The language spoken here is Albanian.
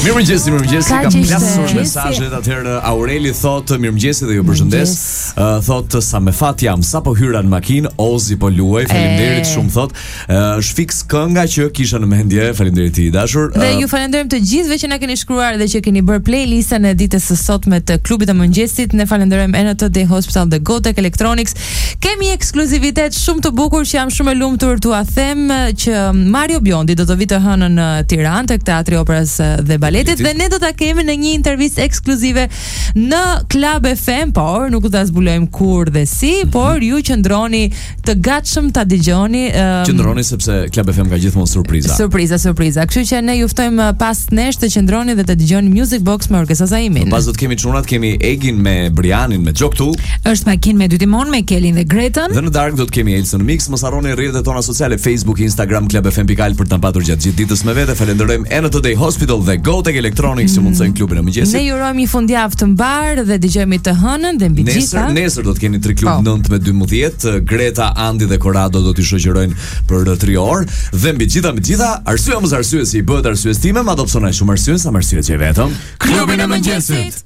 Mirëmëngjes, kam plasur mesazhet atëherë. Aureli thotë mirëmëngjes dhe ju përshëndes. Thotë sa me fat jam, sapo hyra në makinë, Ozi po luaj. Faleminderit shumë thotë. Është fiks kënga që kisha në mendje. Faleminderit i dashur. Dhe ju falenderojmë të gjithëve që na keni shkruar dhe që keni bërë playlistën e ditës së sotme të klubit të mëngjesit. Ne falenderojmë NT Day Hospital dhe Gotek Electronics. Kemi ekskluzivitet shumë të bukur që jam shumë e lumtur t'ua them që Mario Biondi do të vi të hënën në Tiranë tek Teatri Operës dhe Baletit dhe ne do ta kemi në një intervistë ekskluzive në Club FM, por nuk do ta zbulojmë kur dhe si, por ju qëndroni të gatshëm ta dëgjoni. Qëndroni sepse Club FM ka gjithmonë surpriza. Kështu që ne ju ftojmë pas nesh të qëndroni dhe të dëgjoni Music Box me Orkesa Zaimin. Pas do të kemi çunat, kemi Egin me Brianin me Xhoktu. Është Makin me dy timon me Kelin dhe Gretën. Dhe në darkë do të kemi Elson Mix. Mos harroni rrjetet tona sociale, Facebook, Instagram, Club FM.al për të na patur gjatë gjithë ditës me vete. Falenderojmë NT Day Hospital dhe Gotek Electronics që mundsojnë klubin e mëngjesit. Ne ju urojmë një fundjavë të mbar dhe dëgjojmë të hënën dhe mbi gjitha. Nesër do të keni 3 klub 9 me 12. Greta, Andi dhe Korado do t'i shoqërojnë për 3 orë dhe mbi gjitha arsye mos arsye si bëhet arsyes time, madje opsionaj shumë arsye sa arsye që vetëm klubin e mëngjesit.